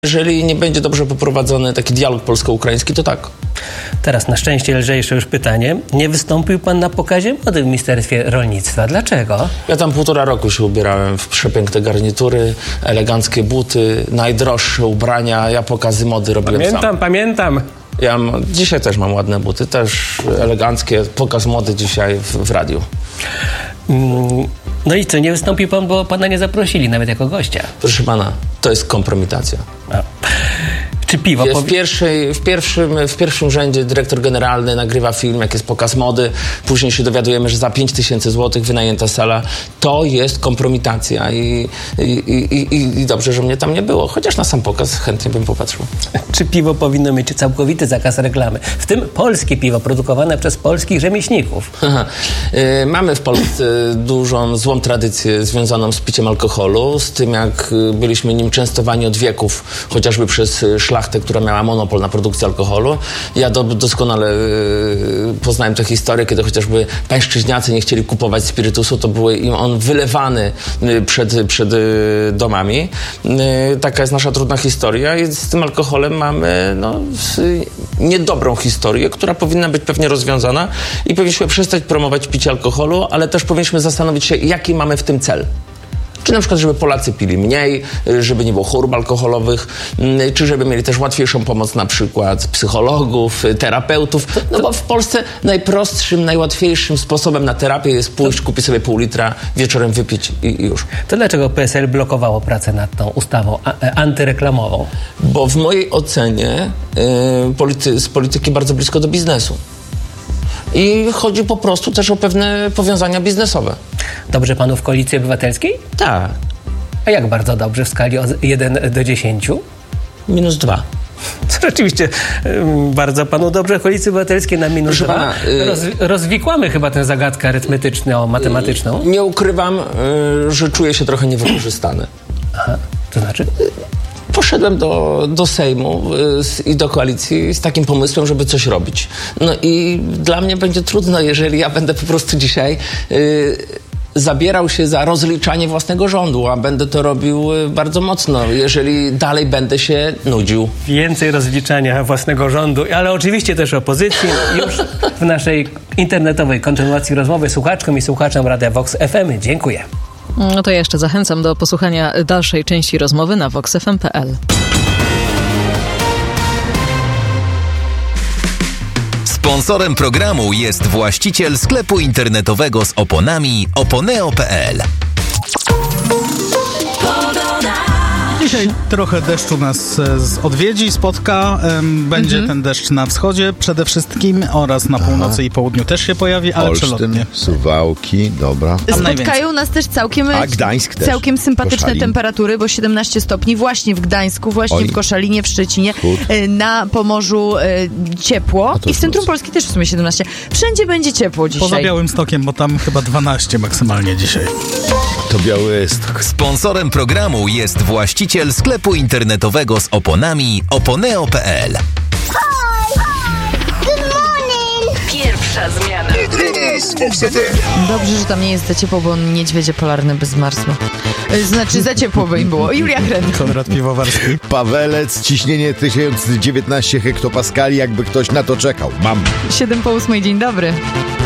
jeżeli nie będzie dobrze poprowadzony taki dialog polsko-ukraiński, to tak. Teraz na szczęście lżejsze już pytanie. Nie wystąpił pan na pokazie mody w Ministerstwie Rolnictwa. Dlaczego? Ja tam 1,5 roku się ubierałem w przepiękne garnitury, eleganckie buty, najdroższe ubrania. Ja pokazy mody robiłem sam. Pamiętam. Dzisiaj też mam ładne buty, też eleganckie. Pokaz mody dzisiaj w radiu. No i co, nie wystąpił pan, bo pana nie zaprosili nawet jako gościa? Proszę pana, to jest kompromitacja. Czy piwo... W pierwszym rzędzie dyrektor generalny nagrywa film, jak jest pokaz mody. Później się dowiadujemy, że za 5000 zł wynajęta sala. To jest kompromitacja i dobrze, że mnie tam nie było. Chociaż na sam pokaz chętnie bym popatrzył. Czy piwo powinno mieć całkowity zakaz reklamy? W tym polskie piwo produkowane przez polskich rzemieślników. Mamy w Polsce dużą, złą tradycję związaną z piciem alkoholu, z tym jak byliśmy nim częstowani od wieków, chociażby przez szlachtę, która miała monopol na produkcję alkoholu. Ja doskonale poznałem tę historię, kiedy chociażby pańszczyźniacy nie chcieli kupować spirytusu, to był im on wylewany przed domami. Taka jest nasza trudna historia i z tym alkoholem mamy niedobrą historię, która powinna być pewnie rozwiązana i powinniśmy przestać promować picie alkoholu, ale też powinniśmy zastanowić się, jaki mamy w tym cel. Czy na przykład, żeby Polacy pili mniej, żeby nie było chorób alkoholowych, czy żeby mieli też łatwiejszą pomoc na przykład psychologów, terapeutów. No bo w Polsce najprostszym, najłatwiejszym sposobem na terapię jest pójść, kupić sobie pół litra, wieczorem wypić i już. To dlaczego PSL blokowało pracę nad tą ustawą antyreklamową? Bo w mojej ocenie z polityki bardzo blisko do biznesu. I chodzi po prostu też o pewne powiązania biznesowe. Dobrze panu w Koalicji Obywatelskiej? Tak. A jak bardzo dobrze w skali od 1 do 10? -2. To rzeczywiście bardzo panu dobrze w Koalicji Obywatelskiej na -2. Rozwikłamy chyba tę zagadkę arytmetyczno-matematyczną. Nie ukrywam, że czuję się trochę niewykorzystany. Aha, to znaczy? Poszedłem do Sejmu i do koalicji z takim pomysłem, żeby coś robić. No i dla mnie będzie trudno, jeżeli ja będę po prostu dzisiaj zabierał się za rozliczanie własnego rządu, a będę to robił bardzo mocno, jeżeli dalej będę się nudził. Więcej rozliczania własnego rządu, ale oczywiście też opozycji. Już w naszej internetowej kontynuacji rozmowy słuchaczkom i słuchaczom Radia Vox FM. Dziękuję. No to ja jeszcze zachęcam do posłuchania dalszej części rozmowy na voxfm.pl. Sponsorem programu jest właściciel sklepu internetowego z oponami oponeo.pl. Dzisiaj trochę deszczu nas odwiedzi, spotka. Będzie ten deszcz na wschodzie przede wszystkim oraz na północy i południu też się pojawi, ale przelotnie. Suwałki, dobra. Spotkają nas też Gdańsk też. całkiem sympatyczne Koszalin. temperatury, bo 17 stopni właśnie w Gdańsku, właśnie w Koszalinie, w Szczecinie, na Pomorzu ciepło i w centrum Polski też w sumie 17. Wszędzie będzie ciepło dzisiaj. Poza Białymstokiem, bo tam chyba 12 maksymalnie dzisiaj. To Białystok. Sponsorem programu jest właściciel sklepu internetowego z oponami oponeo.pl. Pierwsza zmiana. Dobrze, że tam nie jest za ciepło, bo niedźwiedzie polarne by zmarzły. Znaczy za ciepło by im było. Julia Hryn. Konrad Piwowarski. Pawelec, ciśnienie 1019 hektopaskali, jakby ktoś na to czekał. Mam. 7 po 8, dzień dobry.